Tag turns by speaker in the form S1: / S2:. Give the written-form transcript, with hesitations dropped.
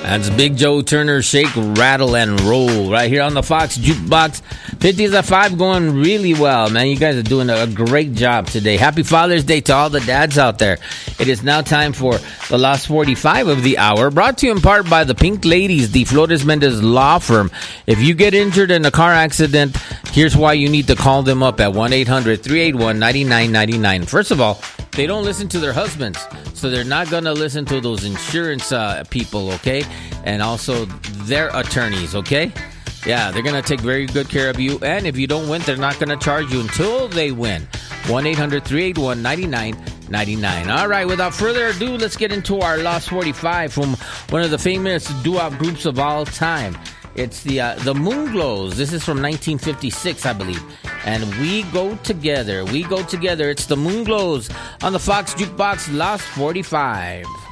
S1: That's Big Joe Turner, Shake, Rattle, and Roll right here on the Fox Jukebox. 50s at 5 going really well, man. You guys are doing a great job today. Happy Father's Day to all the dads out there. It is now time for the last 45 of the hour, brought to you in part by the Pink Ladies, the Flores Mendez Law Firm. If you get injured in a car accident, here's why you need to call them up at 1-800-381-9999. First of all, they don't listen to their husbands, so they're not going to listen to those insurance people, okay? And also their attorneys, okay? Yeah, they're going to take very good care of you. And if you don't win, they're not going to charge you until they win. 1-800-381-9999. All right, without further ado, let's get into our Lost 45 from one of the famous doo-wop groups of all time. It's the Moonglows. This is from 1956, I believe. And We Go Together. We Go Together. It's the Moonglows on the Fox Jukebox Lost 45.